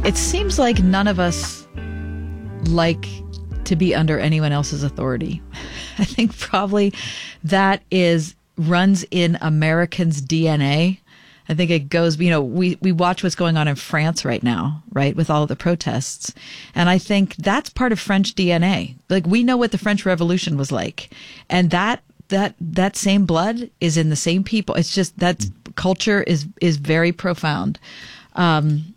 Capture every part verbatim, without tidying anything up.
It seems like none of us like to be under anyone else's authority. I think probably that is runs in Americans' D N A. I think it goes, you know, we, we watch what's going on in France right now, right, with all of the protests. And I think that's part of French D N A. Like, we know what the French Revolution was like. And that that that same blood is in the same people. It's just that culture is is very profound. Um,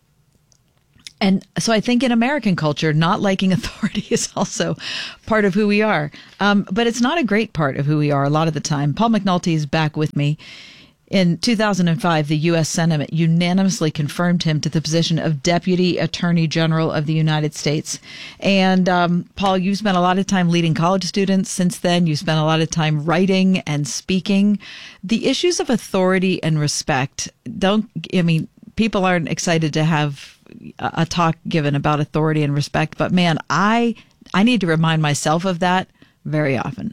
and so I think in American culture, not liking authority is also part of who we are. Um, but it's not a great part of who we are a lot of the time. Paul McNulty is back with me. In two thousand five, the U S Senate unanimously confirmed him to the position of Deputy Attorney General of the United States. And um, Paul, you've spent a lot of time leading college students since then. You spent a lot of time writing and speaking. The issues of authority and respect don't, I mean, people aren't excited to have a, a talk given about authority and respect. But man, I I need to remind myself of that very often.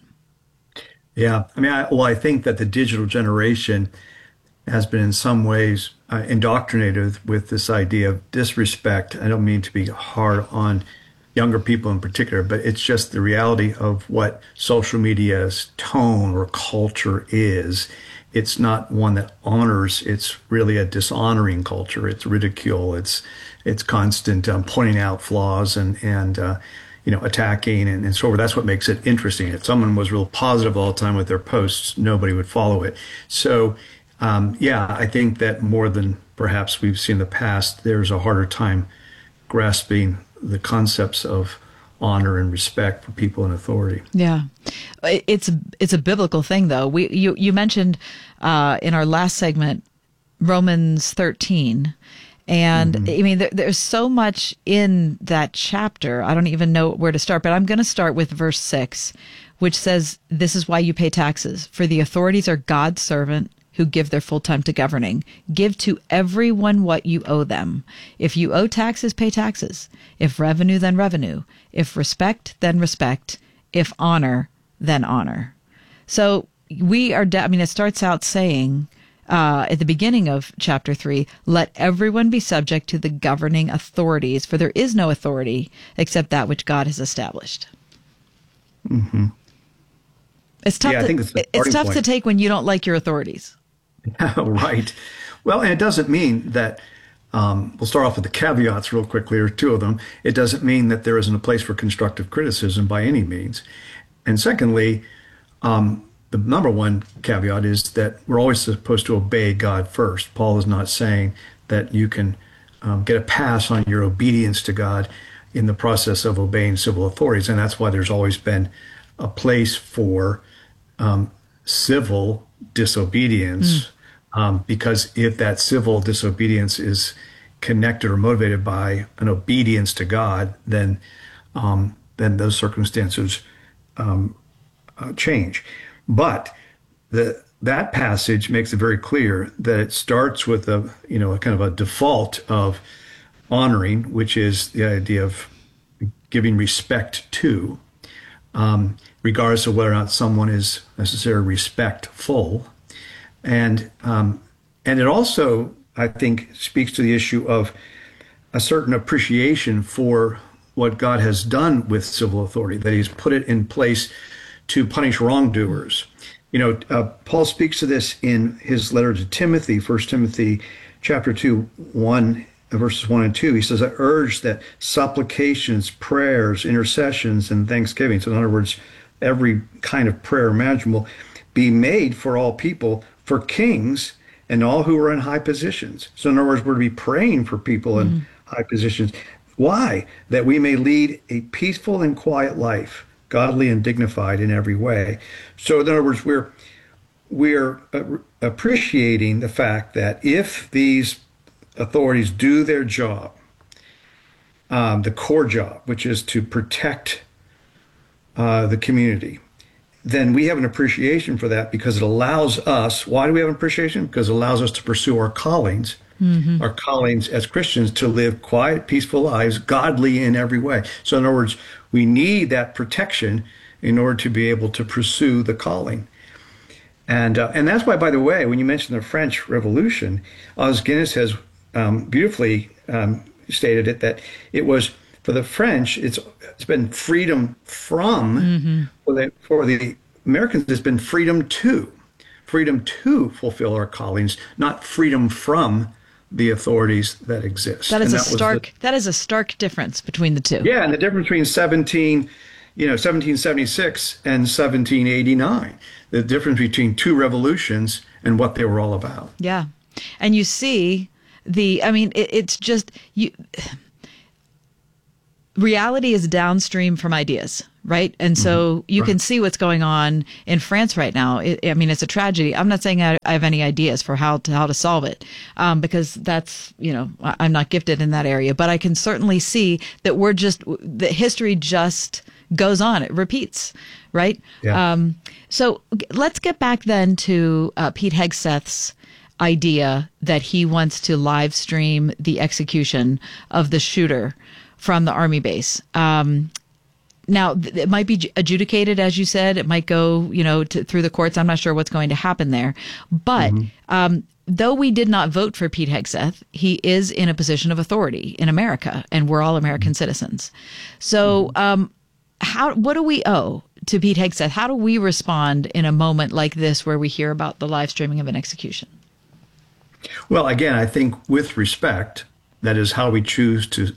Yeah. I mean, I, well, I think that the digital generation has been in some ways uh, indoctrinated with this idea of disrespect. I don't mean to be hard on younger people in particular, but it's just the reality of what social media's tone or culture is. It's not one that honors. It's really a dishonoring culture. It's ridicule. It's it's constant um, pointing out flaws and, and uh, you know, attacking and, and so forth. That's what makes it interesting. If someone was real positive all the time with their posts, nobody would follow it. So, um, yeah, I think that more than perhaps we've seen in the past, there's a harder time grasping the concepts of honor and respect for people in authority. Yeah, it's it's a biblical thing, though. We you you mentioned uh, in our last segment Romans thirteen. And mm-hmm. I mean, there, there's so much in that chapter. I don't even know where to start, but I'm going to start with verse six, which says, "This is why you pay taxes, for the authorities are God's servant who give their full time to governing. Give to everyone what you owe them. If you owe taxes, pay taxes. If revenue, then revenue. If respect, then respect. If honor, then honor." So we are, de- I mean, it starts out saying, Uh, at the beginning of chapter three, let everyone be subject to the governing authorities, for there is no authority except that which God has established. Mm-hmm. It's tough, yeah, to, I think it's, it's tough point. to take when you don't like your authorities. Right. Well, and it doesn't mean that, um, we'll start off with the caveats real quickly, or two of them. It doesn't mean that there isn't a place for constructive criticism by any means. And secondly, um, the number one caveat is that we're always supposed to obey God first. Paul is not saying that you can um, get a pass on your obedience to God in the process of obeying civil authorities. And that's why there's always been a place for um, civil disobedience, mm. um, because if that civil disobedience is connected or motivated by an obedience to God, then um, then those circumstances um, uh, change. But the that passage makes it very clear that it starts with a you know a kind of a default of honoring, which is the idea of giving respect to, um, regardless of whether or not someone is necessarily respectful, and um, and it also, I think, speaks to the issue of a certain appreciation for what God has done with civil authority, that He's put it in place to punish wrongdoers. You know, uh, Paul speaks to this in his letter to Timothy, First Timothy chapter two, one, verses one and two. He says, "I urge that supplications, prayers, intercessions, and thanksgiving," so in other words, every kind of prayer imaginable, "be made for all people, for kings and all who are in high positions." So in other words, we're to be praying for people in mm. high positions. Why? That we may lead a peaceful and quiet life, godly and dignified in every way. So in other words, we're we're appreciating the fact that if these authorities do their job, um, the core job, which is to protect uh, the community, then we have an appreciation for that, because it allows us, why do we have an appreciation? Because it allows us to pursue our callings, mm-hmm. our callings as Christians, to live quiet, peaceful lives, godly in every way. So in other words, we need that protection in order to be able to pursue the calling. And uh, and that's why, by the way, when you mentioned the French Revolution, Os Guinness has um, beautifully um, stated it, that it was for the French, it's it's been freedom from. Mm-hmm. For the for the Americans, it's been freedom to, freedom to fulfill our callings, not freedom from the authorities that exist. That is and a that stark. The, that is a stark difference between the two. Yeah, and the difference between seventeen, you know, seventeen seventy-six and seventeen eighty-nine. The difference between two revolutions and what they were all about. Yeah, and you see the. I mean, it, it's just you. Reality is downstream from ideas, right? And so mm-hmm. you right. can see what's going on in France right now. It, I mean, it's a tragedy. I'm not saying I, I have any ideas for how to how to solve it, um, because that's, you know, I'm not gifted in that area. But I can certainly see that we're just, the history just goes on. It repeats, right? Yeah. Um, so let's get back then to uh, Pete Hegseth's idea that he wants to live stream the execution of the shooter from the Army base. Um, now, th- it might be adjudicated, as you said. It might go, you know, to, through the courts. I'm not sure what's going to happen there. But mm-hmm. um, though we did not vote for Pete Hegseth, he is in a position of authority in America, and we're all American mm-hmm. citizens. So mm-hmm. um, how? what do we owe to Pete Hegseth? How do we respond in a moment like this where we hear about the live streaming of an execution? Well, again, I think with respect, that is how we choose to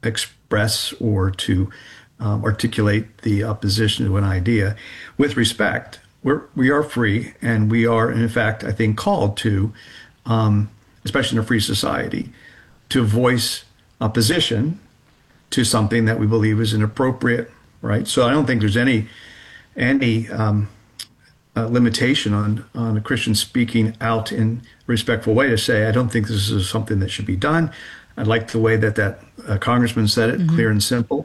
express or to um, articulate the opposition to an idea. With respect, we're, we are free, and we are, in fact, I think, called to, um, especially in a free society, to voice opposition to something that we believe is inappropriate, right? So I don't think there's any any um, uh, limitation on, on a Christian speaking out in a respectful way to say, I don't think this is something that should be done. I like the way that that uh, congressman said it, mm-hmm. clear and simple.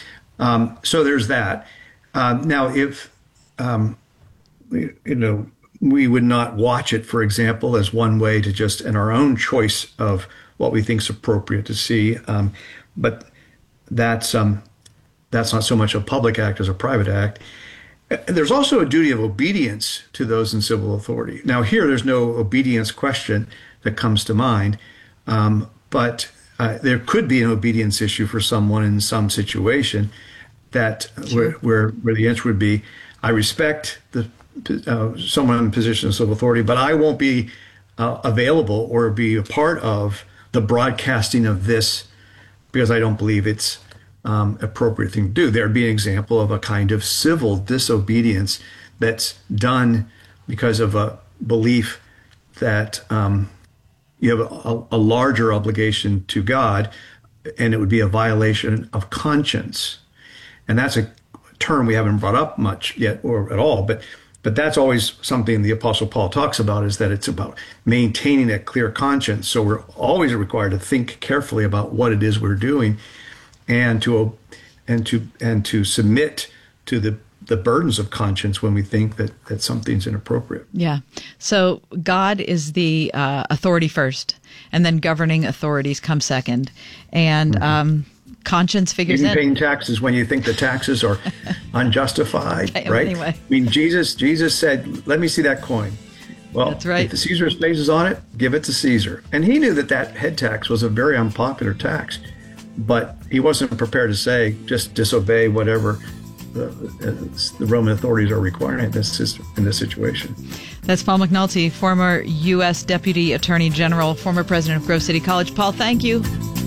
Um, so there's that. Uh, now, if, um, you know, we would not watch it, for example, as one way to just, in our own choice of what we think is appropriate to see. Um, but that's um, that's not so much a public act as a private act. There's also a duty of obedience to those in civil authority. Now, here, there's no obedience question that comes to mind. Um, But uh, there could be an obedience issue for someone in some situation that where, where where the answer would be, I respect the uh, someone in a position of civil authority, but I won't be uh, available or be a part of the broadcasting of this because I don't believe it's um, appropriate thing to do. There'd be an example of a kind of civil disobedience that's done because of a belief that um, you have a, a larger obligation to God, and it would be a violation of conscience. And that's a term we haven't brought up much yet or at all, but but that's always something the Apostle Paul talks about, is that it's about maintaining a clear conscience. So we're always required to think carefully about what it is we're doing, and to and to and to submit to the the burdens of conscience when we think that, that something's inappropriate. Yeah. So God is the uh, authority first, and then governing authorities come second. And mm-hmm. um, conscience figures Even in. paying taxes when you think the taxes are unjustified, right? Anyway. I mean, Jesus Jesus said, let me see that coin. Well, that's right. If the Caesar's face is on it, give it to Caesar. And he knew that that head tax was a very unpopular tax, but he wasn't prepared to say, just disobey whatever The, the Roman authorities are requiring in this in this situation. That's Paul McNulty, former U S Deputy Attorney General, former president of Grove City College. Paul, thank you.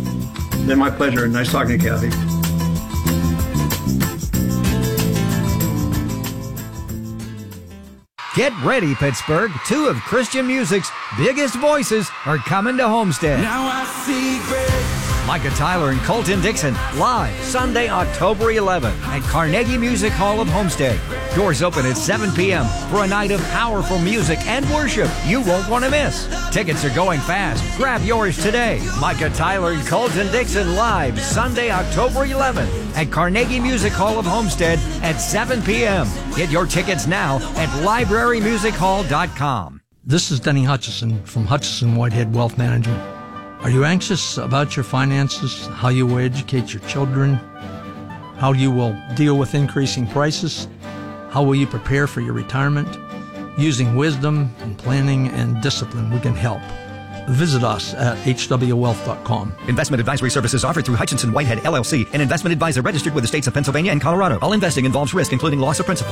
It's been my pleasure. Nice talking to you, Kathy. Get ready, Pittsburgh. Two of Christian music's biggest voices are coming to Homestead. Now I see grace. Micah Tyler and Colton Dixon, live Sunday, October eleventh at Carnegie Music Hall of Homestead. Doors open at seven p.m. for a night of powerful music and worship you won't want to miss. Tickets are going fast. Grab yours today. Micah Tyler and Colton Dixon live Sunday, October eleventh at Carnegie Music Hall of Homestead at seven p.m. Get your tickets now at library music hall dot com. This is Denny Hutchison from Hutchison Whitehead Wealth Management. Are you anxious about your finances, how you will educate your children, how you will deal with increasing prices, how will you prepare for your retirement? Using wisdom and planning and discipline, we can help. visit us at h w wealth dot com. Investment advisory services offered through Hutchinson Whitehead, L L C, an investment advisor registered with the states of Pennsylvania and Colorado. All investing involves risk, including loss of principal.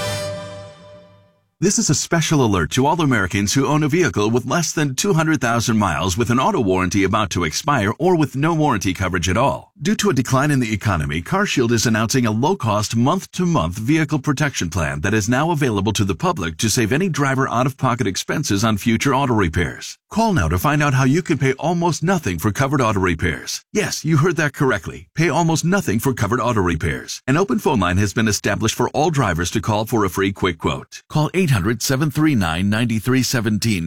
This is a special alert to all Americans who own a vehicle with less than two hundred thousand miles with an auto warranty about to expire or with no warranty coverage at all. Due to a decline in the economy, CarShield is announcing a low-cost month-to-month vehicle protection plan that is now available to the public to save any driver out-of-pocket expenses on future auto repairs. Call now to find out how you can pay almost nothing for covered auto repairs. Yes, you heard that correctly. Pay almost nothing for covered auto repairs. An open phone line has been established for all drivers to call for a free quick quote. Call eight hundred, seven three nine, nine three one seven